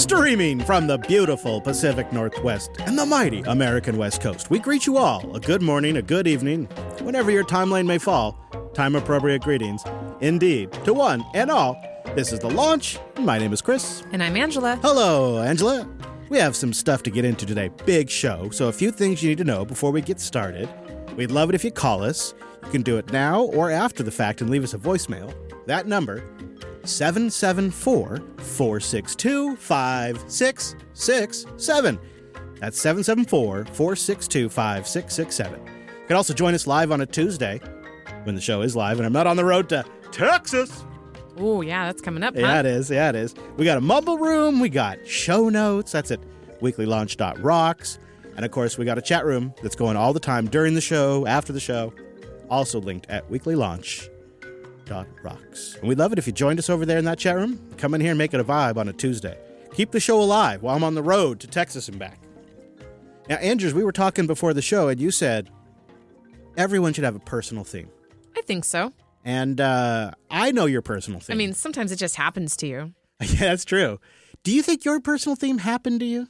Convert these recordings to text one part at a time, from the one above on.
Streaming from the beautiful Pacific Northwest and the mighty American West Coast, we greet you all a good morning, a good evening, whenever your timeline may fall. Time-appropriate greetings, indeed, to one and all. This is The Launch. My name is Chris. And I'm Angela. Hello, Angela. We have some stuff to get into today. Big show, so a few things you need to know before we get started. We'd love it if you call us. You can do it now or after the fact and leave us a voicemail. That number, 774-462-5667. That's 774-462-5667. You can also join us live on a Tuesday when the show is live and I'm not on the road to Texas. Oh, yeah, that's coming up, huh? Yeah, it is. Yeah, it is. We got a mumble room. We got show notes. That's at weeklylaunch.rocks. And, of course, we got a chat room that's going all the time during the show, after the show. Also linked at weeklylaunch.rocks. And we'd love it if you joined us over there in that chat room. Come in here and make it a vibe on a Tuesday. Keep the show alive while I'm on the road to Texas and back. Now, Andrews, we were talking before the show, and you said everyone should have a personal theme. I think so. And I know your personal theme. I mean, sometimes it just happens to you. Yeah, that's true. Do you think your personal theme happened to you?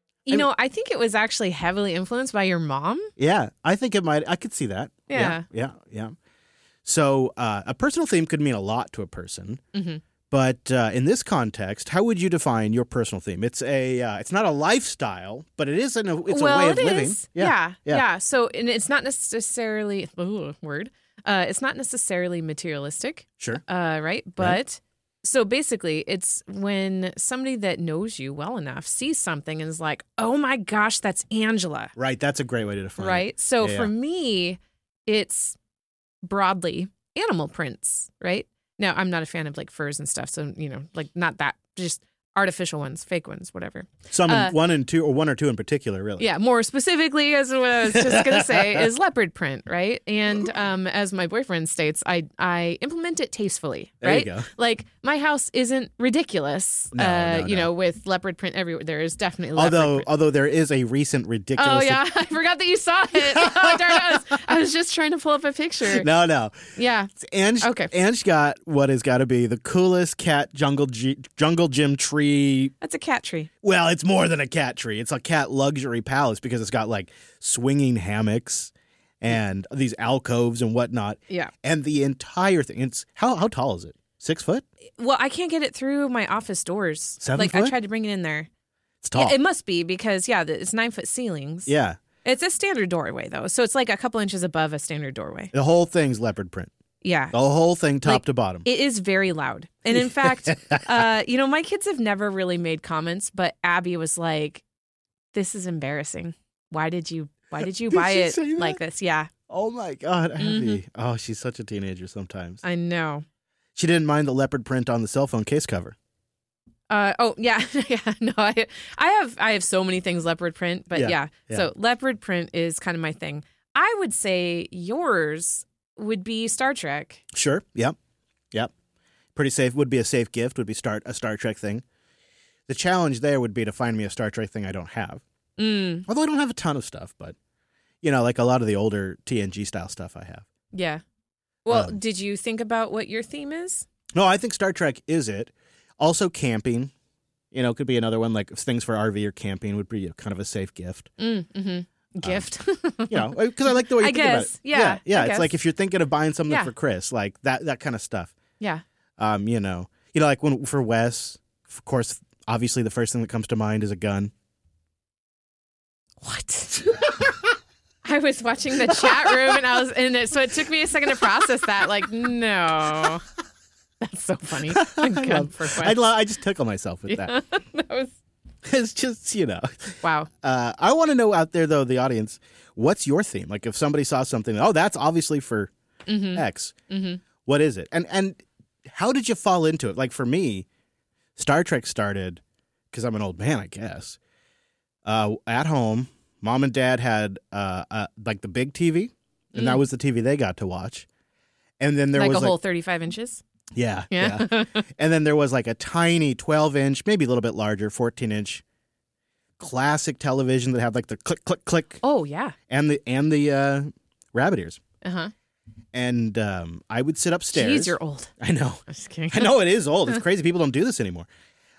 I think it was actually heavily influenced by your mom. Yeah, I think it might. I could see that. Yeah. Yeah. So a personal theme could mean a lot to a person. Mm-hmm. But in this context, how would you define your personal theme? It's it's not a lifestyle, but it is a way of living. Is. Yeah. So and it's not necessarily it's not necessarily materialistic. Sure. Right. But so basically, it's when somebody that knows you well enough sees something and is like, "Oh my gosh, that's Angela." Right. That's a great way to define it. Right. So for me, it's broadly animal prints. Right. Now, I'm not a fan of like furs and stuff. So, like not that, just artificial ones, fake ones, whatever. Some one or two in particular, really. Yeah, more specifically, as what I was just going to say, is leopard print, right? And as my boyfriend states, I implement it tastefully, right? There you go. Like, my house isn't ridiculous, No. with leopard print everywhere. There is definitely leopard print. Although there is a recent ridiculous... Oh, yeah, I forgot that you saw it. Oh, darn, I was just trying to pull up a picture. No. Yeah. Ange got what has got to be the coolest cat jungle gym tree. That's a cat tree. Well, it's more than a cat tree. It's a cat luxury palace because it's got like swinging hammocks and these alcoves and whatnot. Yeah. And the entire thing, it's how tall is it? 6 foot? Well, I can't get it through my office doors. 7 foot? foot? I tried to bring it in there. It's tall. It must be because, it's 9 foot ceilings. Yeah. It's a standard doorway, though. So it's like a couple inches above a standard doorway. The whole thing's leopard print. Yeah. The whole thing top to bottom. It is very loud. And in fact, my kids have never really made comments, but Abby was like, "This is embarrassing. Why did you buy it like this?" Yeah. Oh my God, Abby. Mm-hmm. Oh, she's such a teenager sometimes. I know. She didn't mind the leopard print on the cell phone case cover. Oh yeah. No, I have so many things leopard print, but yeah. So leopard print is kind of my thing. I would say yours would be Star Trek. Sure. Yep. Pretty safe. Would be a safe gift. Would be a Star Trek thing. The challenge there would be to find me a Star Trek thing I don't have. Although I don't have a ton of stuff, but like a lot of the older TNG style stuff I have. Yeah. Well, did you think about what your theme is? No, I think Star Trek is it. Also camping. Could be another one, like things for RV or camping would be kind of a safe gift. Mm-hmm. Gift. Because I like the way you think about it. Yeah. It's like if you're thinking of buying something for Chris, like that kind of stuff. Yeah. Like for Wes, of course, obviously the first thing that comes to mind is a gun. What? I was watching the chat room so it took me a second to process that. Like, no. That's so funny. I just tickle myself with that. That was... It's just, Wow. I want to know out there, though, the audience, what's your theme? Like if somebody saw something, that's obviously for X. Mm-hmm. What is it? And how did you fall into it? Like for me, Star Trek started, because I'm an old man, I guess, at home. Mom and Dad had like the big TV, and that was the TV they got to watch. And then there was a whole 35 inches? Yeah. And then there was like a tiny 12-inch, maybe a little bit larger, 14-inch classic television that had like the click, click, click. Oh, yeah. And the rabbit ears. Uh-huh. And I would sit upstairs. Jeez, you're old. I know. I'm just kidding. I know it is old. It's crazy. People don't do this anymore.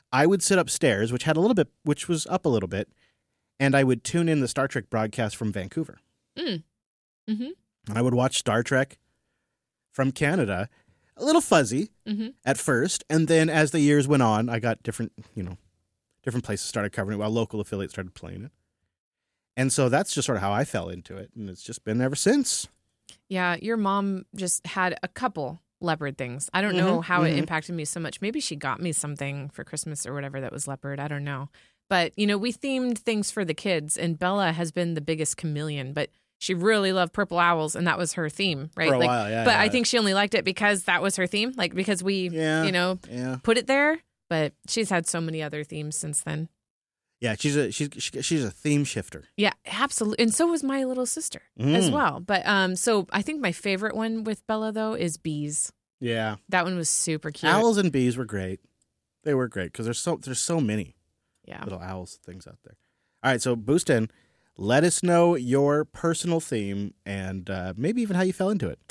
I would sit upstairs, which was up a little bit, and I would tune in the Star Trek broadcast from Vancouver. Mm. Mm-hmm. And I would watch Star Trek from Canada, a little fuzzy at first, and then as the years went on, I got different places started covering it while local affiliates started playing it. And so that's just sort of how I fell into it, and it's just been ever since. Yeah, your mom just had a couple leopard things. I don't know how it impacted me so much. Maybe she got me something for Christmas or whatever that was leopard. I don't know. But, we themed things for the kids, and Bella has been the biggest chameleon, but she really loved purple owls, and that was her theme, right? For a while, yeah. But I think she only liked it because that was her theme, because we, put it there. But she's had so many other themes since then. Yeah, she's a theme shifter. Yeah, absolutely. And so was my little sister as well. But so I think my favorite one with Bella, though, is bees. Yeah. That one was super cute. Owls and bees were great. They were great because there's so many little owls things out there. All right, so Boost In, let us know your personal theme and maybe even how you fell into it.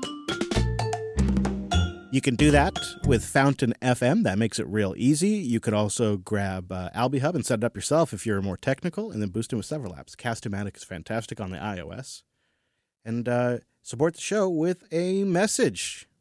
You can do that with Fountain FM. That makes it real easy. You could also grab AlbiHub and set it up yourself if you're more technical, and then boost in with several apps. Cast-O-Matic is fantastic on the iOS. And support the show with a message.